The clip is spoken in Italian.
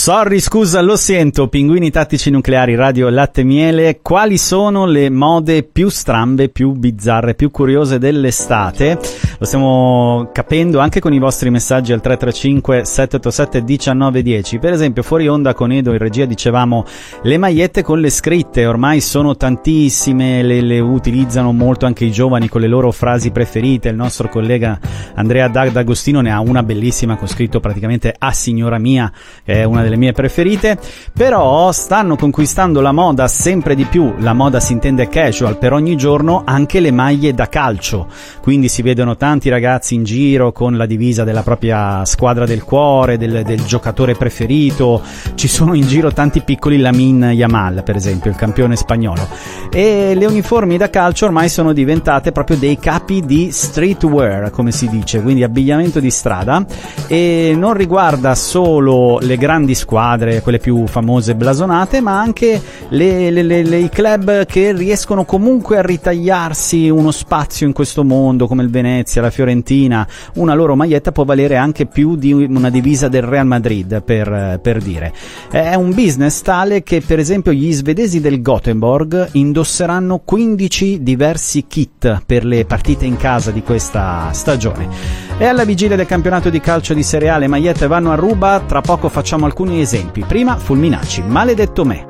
Sorry, scusa, lo sento, Pinguini Tattici Nucleari, Radio Latte Miele. Quali sono le mode più strambe, più bizzarre, più curiose dell'estate? Lo stiamo capendo anche con i vostri messaggi al 335 787 1910. Per esempio, fuori onda con Edo in regia dicevamo le magliette con le scritte, ormai sono tantissime, le utilizzano molto anche i giovani con le loro frasi preferite. Il nostro collega Andrea D'Agostino ne ha una bellissima con scritto praticamente "A signora mia", che è una delle mie preferite. Però stanno conquistando la moda sempre di più, la moda si intende casual, per ogni giorno, anche le maglie da calcio, quindi si vedono tanti ragazzi in giro con la divisa della propria squadra del cuore, del giocatore preferito. Ci sono in giro tanti piccoli Lamine Yamal, per esempio, il campione spagnolo, e le uniformi da calcio ormai sono diventate proprio dei capi di streetwear, come si dice, quindi abbigliamento di strada, e non riguarda solo le grandi squadre, quelle più famose e blasonate, ma anche i club che riescono comunque a ritagliarsi uno spazio in questo mondo, come il Venezia, la Fiorentina. Una loro maglietta può valere anche più di una divisa del Real Madrid, per dire. È un business tale che, per esempio, gli svedesi del Gothenburg indosseranno 15 diversi kit per le partite in casa di questa stagione. E alla vigilia del campionato di calcio di Serie A le magliette vanno a ruba. Tra poco facciamo alcuni esempi. Prima Fulminacci, Maledetto me.